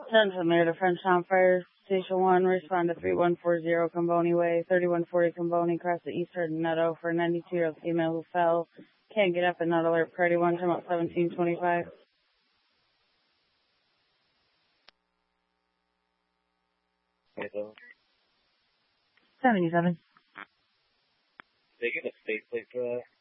Attention there to Frenchtown Fire Station 1. Respond to 3140 Comboni Way, 3140 Comboni, across the eastern Netto for a 92-year-old female who fell. Can't get up and not alert. Priority 1, time out 1725. Okay, so 77. they get a state plate for that?